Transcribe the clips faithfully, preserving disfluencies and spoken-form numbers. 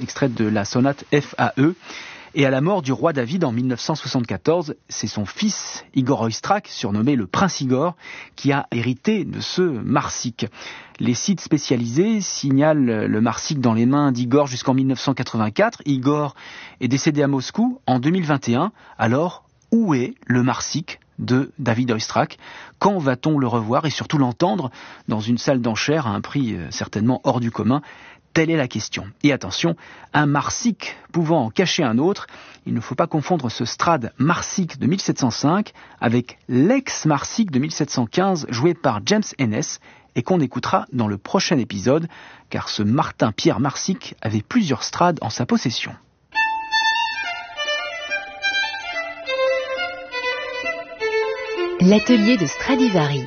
extraite de la sonate F A E. Et à la mort du roi David en mille neuf cent soixante-quatorze, c'est son fils Igor Oistrakh, surnommé le Prince Igor, qui a hérité de ce marsik. Les sites spécialisés signalent le marsik dans les mains d'Igor jusqu'en mille neuf cent quatre-vingt-quatre. Igor est décédé à Moscou en deux mille vingt et un. Alors, où est le marsik de David Oistrakh? Quand va-t-on le revoir et surtout l'entendre dans une salle d'enchères à un prix certainement hors du commun? Telle est la question. Et attention, un marsik pouvant en cacher un autre, il ne faut pas confondre ce Strad marsik de mille sept cent cinq avec l'ex-marsik de mille sept cent quinze joué par James Ennis et qu'on écoutera dans le prochain épisode, car ce Martin-Pierre marsik avait plusieurs Strad en sa possession. L'atelier de Stradivari.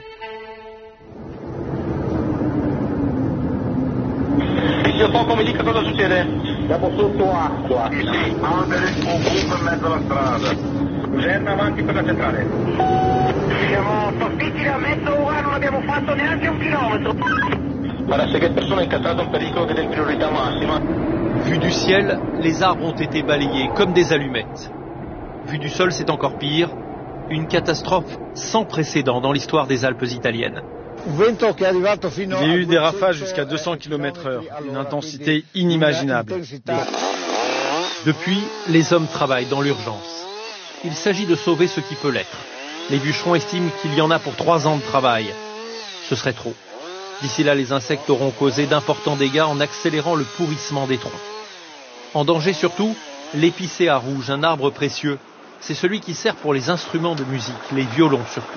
Poco mi dica cosa succede? Siamo sotto acqua. Alberi ovunque in mezzo alla strada. Lucerna avanti per la centrale. Siamo sospicci da mezzo ora, non abbiamo fatto neanche un chilometro. Para se che persona è incastrata un pericolo che è di priorità massima. Vu du ciel, les arbres ont été balayés comme des allumettes. Vu du sol, c'est encore pire. Une catastrophe sans précédent dans l'histoire des Alpes italiennes. Il y a eu des rafales jusqu'à deux cents kilomètres heure, une intensité inimaginable. Depuis, les hommes travaillent dans l'urgence. Il s'agit de sauver ce qui peut l'être. Les bûcherons estiment qu'il y en a pour trois ans de travail. Ce serait trop. D'ici là, les insectes auront causé d'importants dégâts en accélérant le pourrissement des troncs. En danger surtout, l'épicéa rouge, un arbre précieux. C'est celui qui sert pour les instruments de musique, les violons surtout.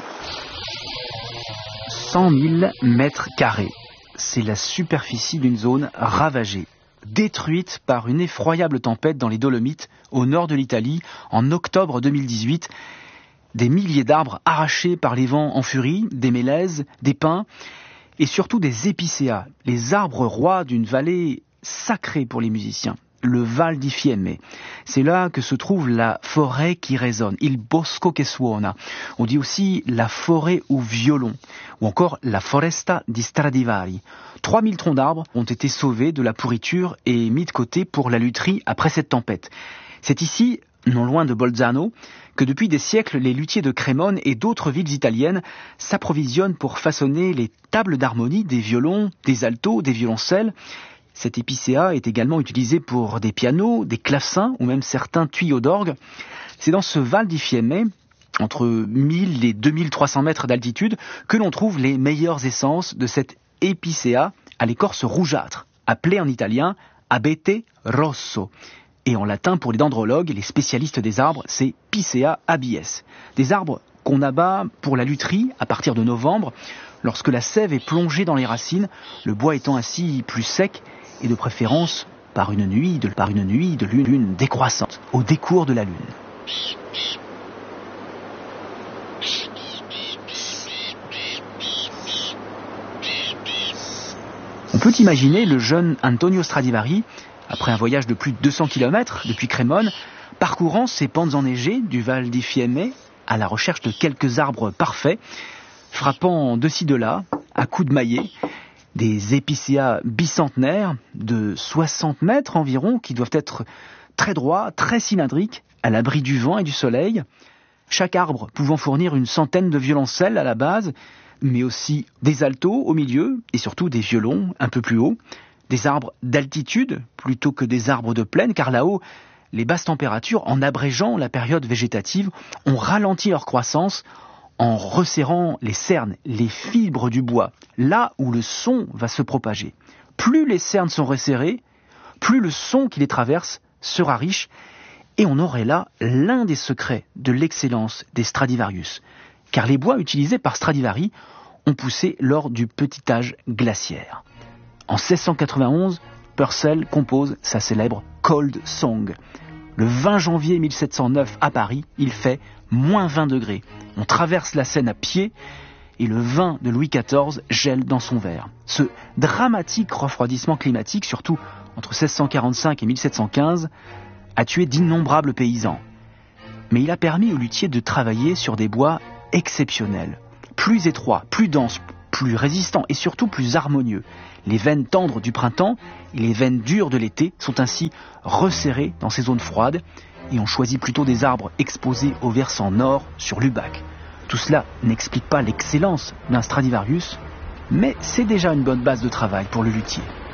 cent mille mètres carrés. C'est la superficie d'une zone ravagée, détruite par une effroyable tempête dans les Dolomites, au nord de l'Italie, en octobre deux mille dix-huit. Des milliers d'arbres arrachés par les vents en furie, des mélèzes, des pins, et surtout des épicéas, les arbres rois d'une vallée sacrée pour les musiciens. Le Val di Fiemme. C'est là que se trouve la forêt qui résonne, il bosco che suona. On dit aussi la forêt au violon, ou encore la foresta di Stradivari. trois mille troncs d'arbres ont été sauvés de la pourriture et mis de côté pour la lutherie après cette tempête. C'est ici, non loin de Bolzano, que depuis des siècles, les luthiers de Crémone et d'autres villes italiennes s'approvisionnent pour façonner les tables d'harmonie des violons, des altos, des violoncelles. Cet épicéa est également utilisé pour des pianos, des clavecins ou même certains tuyaux d'orgue. C'est dans ce Val di Fiemme, entre mille et deux mille trois cents mètres d'altitude, que l'on trouve les meilleures essences de cet épicéa à l'écorce rougeâtre, appelé en italien abete rosso. Et en latin, pour les dendrologues, les spécialistes des arbres, c'est Picea abies. Des arbres qu'on abat pour la lutherie à partir de novembre, lorsque la sève est plongée dans les racines, le bois étant ainsi plus sec, et de préférence par une nuit de, par une nuit de lune, lune décroissante, au décours de la lune. On peut imaginer le jeune Antonio Stradivari, après un voyage de plus de deux cents kilomètres depuis Crémone, parcourant ces pentes enneigées du Val di Fiemme à la recherche de quelques arbres parfaits, frappant de ci de là, à coups de maillet, des épicéas bicentenaires de soixante mètres environ, qui doivent être très droits, très cylindriques, à l'abri du vent et du soleil. Chaque arbre pouvant fournir une centaine de violoncelles à la base, mais aussi des altos au milieu, et surtout des violons un peu plus haut. Des arbres d'altitude plutôt que des arbres de plaine, car là-haut, les basses températures, en abrégeant la période végétative, ont ralenti leur croissance en resserrant les cernes, les fibres du bois, là où le son va se propager. Plus les cernes sont resserrées, plus le son qui les traverse sera riche, et on aurait là l'un des secrets de l'excellence des Stradivarius, car les bois utilisés par Stradivari ont poussé lors du petit âge glaciaire. En seize cent quatre-vingt-onze, Purcell compose sa célèbre Cold Song. Le vingt janvier mille sept cent neuf à Paris, il fait moins vingt degrés. On traverse la Seine à pied et le vin de Louis quatorze gèle dans son verre. Ce dramatique refroidissement climatique, surtout entre seize cent quarante-cinq et mille sept cent quinze, a tué d'innombrables paysans. Mais il a permis aux luthiers de travailler sur des bois exceptionnels, plus étroits, plus denses, plus résistant et surtout plus harmonieux. Les veines tendres du printemps et les veines dures de l'été sont ainsi resserrées dans ces zones froides et on choisit plutôt des arbres exposés au versant nord sur l'Ubac. Tout cela n'explique pas l'excellence d'un Stradivarius, mais c'est déjà une bonne base de travail pour le luthier.